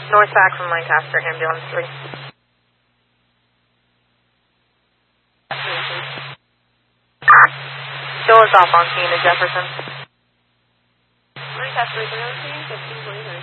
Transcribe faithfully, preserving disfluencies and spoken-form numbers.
North back from Lancaster, ambulance three. Still is off on scene at Jefferson. Lancaster, fifteen twenty-three.